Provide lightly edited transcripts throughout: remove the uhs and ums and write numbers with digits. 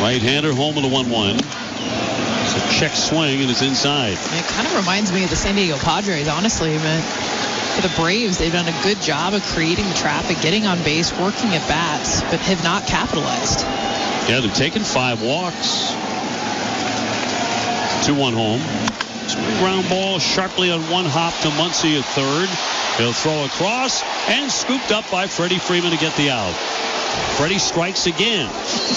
Right-hander home of the 1-1. It's a check swing, and it's inside. It kind of reminds me of the San Diego Padres, honestly. But for the Braves, they've done a good job of creating the traffic, getting on base, working at bats, but have not capitalized. Yeah, they've taken 5 walks. 2-1 home. Swing ground ball sharply on one hop to Muncy at third. He'll throw across and scooped up by Freddie Freeman to get the out. Freddie strikes again.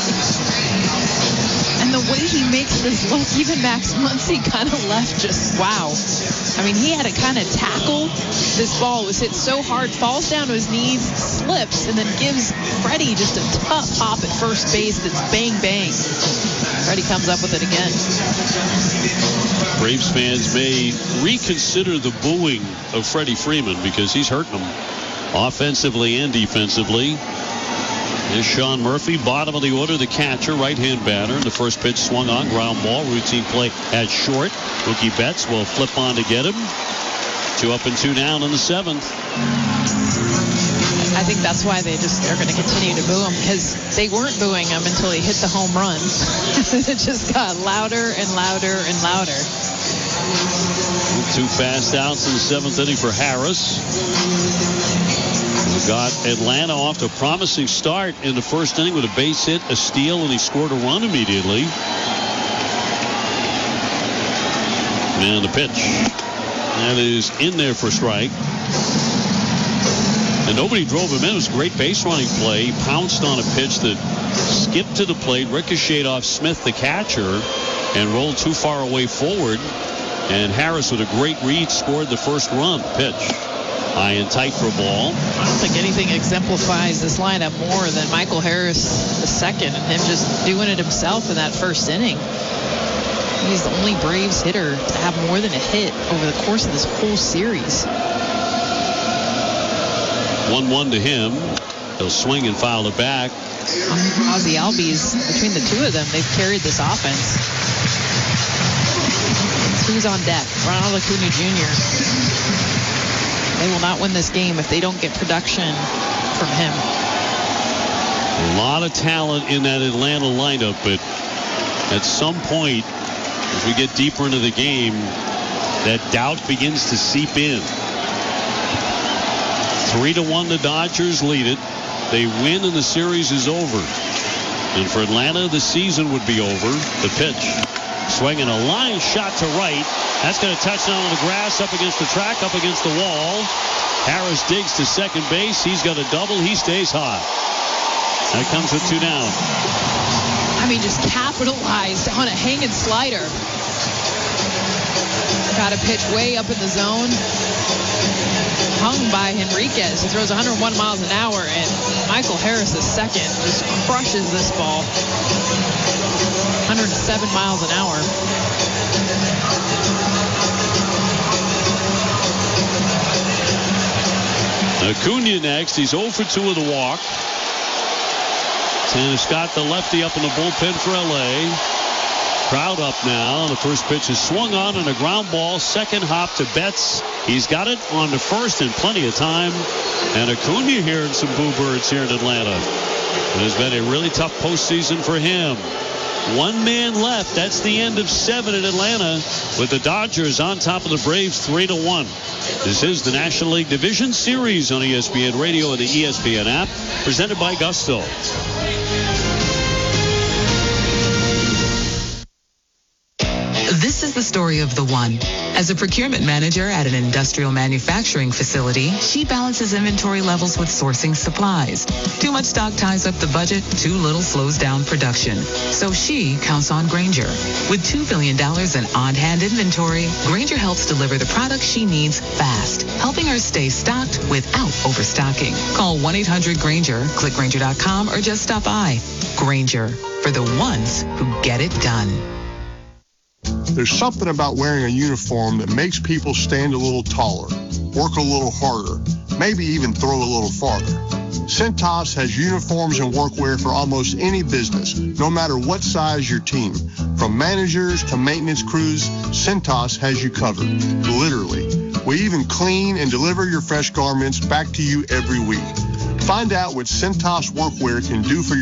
And the way he makes this look, even Max Muncy kind of left just wow. I mean, he had to kind of tackle this ball. It was hit so hard, falls down to his knees, slips, and then gives Freddie just a tough hop at first base that's bang, bang. Freddie comes up with it again. Braves fans may reconsider the booing of Freddie Freeman because he's hurting them offensively and defensively. There's Sean Murphy, bottom of the order, the catcher, right-hand batter. The first pitch swung on, ground ball, routine play at short. Mookie Betts will flip on to get him. 2 up and 2 down in the 7th. I think that's why they're going to continue to boo him, because they weren't booing him until he hit the home run. It just got louder and louder and louder. 2 fast outs in the 7th inning for Harris. We got Atlanta off to a promising start in the first inning with a base hit, a steal, and he scored a run immediately. And the pitch. That is in there for strike. And nobody drove him in. It was a great base running play. He pounced on a pitch that skipped to the plate, ricocheted off Smith, the catcher, and rolled too far away forward. And Harris, with a great read, scored the first run. Pitch. High and tight for a ball. I don't think anything exemplifies this lineup more than Michael Harris II and him just doing it himself in that first inning. He's the only Braves hitter to have more than a hit over the course of this whole series. 1-1 to him. He'll swing and foul it back. Ozzie Albies, between the two of them, they've carried this offense. Who's on deck? Ronald Acuna Jr. They will not win this game if they don't get production from him. A lot of talent in that Atlanta lineup, but at some point, as we get deeper into the game, that doubt begins to seep in. 3-1, the Dodgers lead it. They win and the series is over. And for Atlanta, the season would be over. The pitch. Swinging a line shot to right. That's going to touch down on the grass, up against the track, up against the wall. Harris digs to second base. He's got a double. He stays hot. That comes with 2 down. I mean, just capitalized on a hanging slider. Got a pitch way up in the zone. Hung by Henriquez, who throws 101 miles an hour, and Michael Harris II just crushes this ball. 107 miles an hour. Acuna next. He's 0 for 2 with a walk. And Scott, the lefty, up in the bullpen for L.A. Crowd up now. The first pitch is swung on a ground ball. Second hop to Betts. He's got it on to first in plenty of time. And Acuna hearing some boo birds here in Atlanta. It has been a really tough postseason for him. 1 man left. That's the end of 7 in Atlanta, with the Dodgers on top of the Braves 3-1. This is the National League Division Series on ESPN Radio and the ESPN app, presented by Gusto. This is the story of the one. As a procurement manager at an industrial manufacturing facility, she balances inventory levels with sourcing supplies. Too much stock ties up the budget, too little slows down production. So she counts on Grainger. With $2 billion in on-hand inventory, Grainger helps deliver the products she needs fast, helping her stay stocked without overstocking. Call 1-800-GRAINGER, click Grainger.com, or just stop by. Grainger, for the ones who get it done. There's something about wearing a uniform that makes people stand a little taller, work a little harder, maybe even throw a little farther. Cintas has uniforms and workwear for almost any business, no matter what size your team. From managers to maintenance crews, Cintas has you covered, literally. We even clean and deliver your fresh garments back to you every week. Find out what Cintas workwear can do for